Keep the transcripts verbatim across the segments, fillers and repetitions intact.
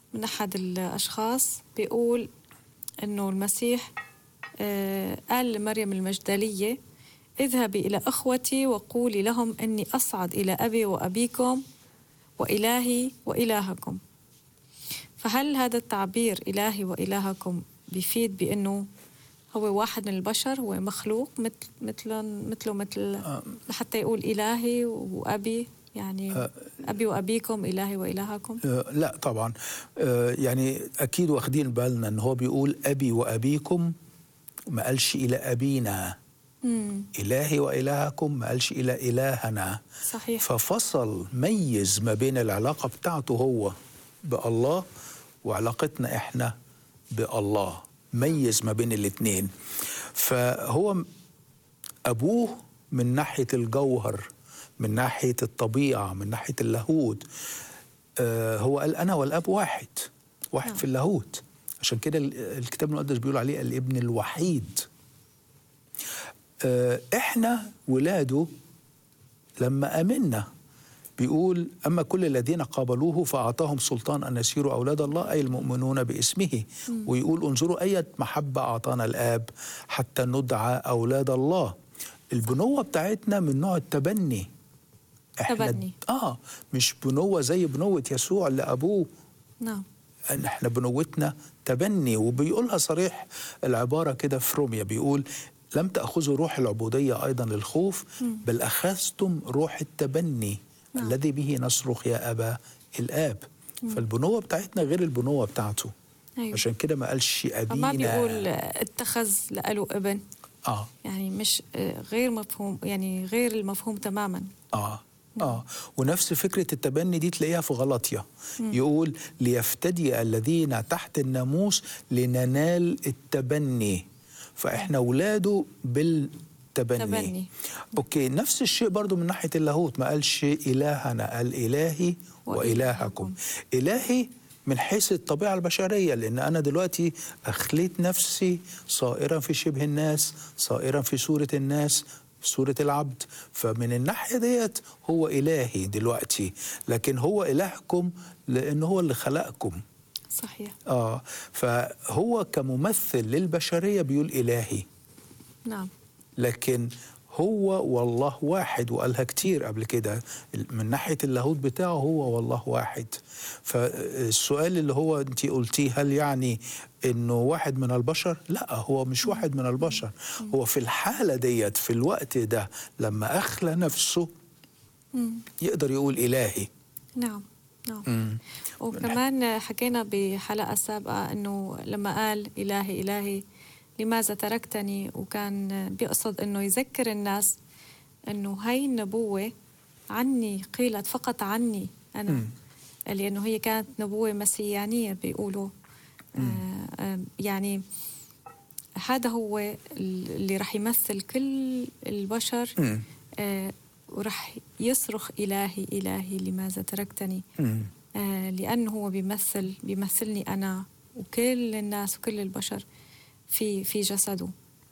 من أحد الأشخاص بيقول إنه المسيح آه قال لمريم المجدلية: اذهبي إلى أخوتي وقولي لهم إني أصعد إلى أبي وأبيكم وإلهي وإلهكم. فهل هذا التعبير إلهي وإلهكم بيفيد بأنه هو واحد من البشر، هو مخلوق مثل مثل مثله مثل لحتى يقول إلهي وأبي، يعني أه أبي وأبيكم إلهي وإلهكم؟ أه لا طبعا. أه يعني أكيد واخدين بالنا أن هو بيقول أبي وأبيكم، ما قالش إلى أبينا. مم. إلهي وإلهكم ما قالش إلى إلهنا. صحيح. ففصل، ميز ما بين العلاقة بتاعته هو بالله وعلاقتنا إحنا بالله، ميز ما بين الاتنين. فهو أبوه من ناحية الجوهر، من ناحية الطبيعة، من ناحية اللاهوت. آه هو قال أنا والأب واحد، واحد في اللاهوت. عشان كده الكتاب المقدس بيقول عليه الابن الوحيد. آه إحنا ولاده لما آمنا بيقول: أما كل الذين قابلوه فأعطاهم سلطان أن يصيروا أولاد الله، أي المؤمنون باسمه. م. ويقول: انظروا أية محبة أعطانا الآب حتى ندعى أولاد الله. البنوة بتاعتنا من نوع التبني. إحنا تبني. آه مش بنوة زي بنوة يسوع لأبوه. نعم. إحنا بنوتنا تبني. وبيقولها صريح العبارة كده في روميا، بيقول: لم تأخذوا روح العبودية أيضا للخوف، م. بل أخذتم روح التبني. نعم. الذي به نصرخ يا أبا الآب. مم. فالبنوة بتاعتنا غير البنوة بتاعته. أيوه. عشان كده ما قالش أبينا. ما بيقول اتخذ لقاله ابن. آه. يعني مش غير مفهوم، يعني غير المفهوم تماما. آه آه ونفس فكرة التبني دي تلاقيها في غلطية. مم. يقول: ليفتدي الذين تحت الناموس لننال التبني. فإحنا أولاده بال تبني. تبني. أوكي، نفس الشيء برضو من ناحية اللاهوت، ما قالش إلهنا، قال إلهي وإلهكم. إلهي من حيث الطبيعة البشرية، لأن أنا دلوقتي أخليت نفسي صائرا في شبه الناس، صائرا في صورة الناس، في صورة العبد. فمن الناحية ديت هو إلهي دلوقتي، لكن هو إلهكم لأنه هو اللي خلقكم. صحيح. آه فهو كممثل للبشرية بيقول إلهي. نعم. لكن هو والله واحد، وقالها كتير قبل كده. من ناحية اللاهوت بتاعه هو والله واحد. فالسؤال اللي هو انت قلتيه، هل يعني انه واحد من البشر؟ لا، هو مش واحد من البشر. هو في الحالة ديت، في الوقت ده لما أخلى نفسه، يقدر يقول إلهي. نعم نعم. مم. وكمان حكينا بحلقة سابقة انه لما قال إلهي إلهي لماذا تركتني، وكان بيقصد انه يذكر الناس انه هاي النبوة عني قيلت فقط عني انا. م. لانه هي كانت نبوة مسيانية بيقولوا. آه آه يعني هذا هو اللي رح يمثل كل البشر. آه ورح يصرخ إلهي إلهي لماذا تركتني. آه لأنه هو بيمثل بيمثلني أنا وكل الناس وكل البشر في في جسده.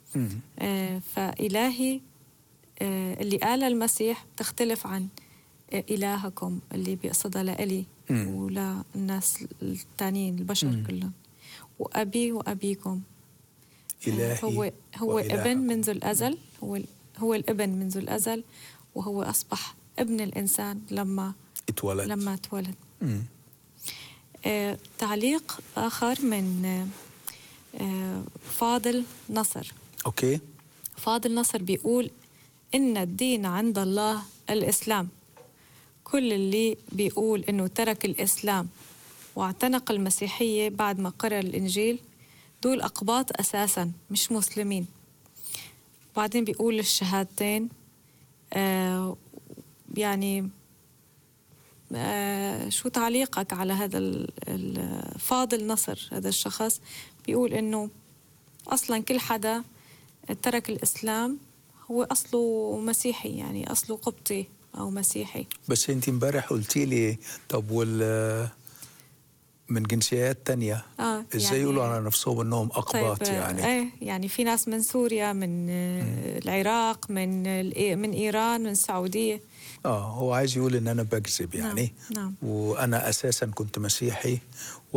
آه فإلهي آه اللي قال المسيح تختلف عن آه إلهكم اللي بيقصدها لإلي ولا الناس التانيين البشر مم. كلهم. وأبي وأبيكم. إلهي آه هو هو وإلهكم. ابن منذ الأزل، هو هو الابن منذ الأزل، وهو أصبح ابن الإنسان لما اتولد. لما اتولد. آه تعليق آخر من آه آه فاضل نصر. أوكي. فاضل نصر بيقول: إن الدين عند الله الإسلام. كل اللي بيقول إنه ترك الإسلام واعتنق المسيحية بعد ما قرأ الإنجيل دول أقباط أساساً، مش مسلمين. بعدين بيقول الشهادتين. آه يعني آه شو تعليقك على هذا الفاضل نصر؟ هذا الشخص بيقول إنه أصلاً كل حدا ترك الإسلام هو أصله مسيحي، يعني أصله قبطي أو مسيحي. بس أنت امبارح قلتي لي طب وال من جنسيات تانية آه ازاي يعني يقولوا على نفسهم انهم اقباط؟ طيب يعني ايه يعني في ناس من سوريا، من م. العراق، من من ايران، من السعوديه. اه هو عايز يقول ان انا بكذب يعني. نعم. نعم. وانا اساسا كنت مسيحي.